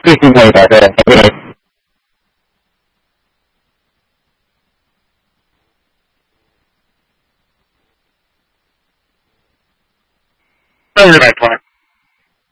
Speak to you later. Okay. Very nice one.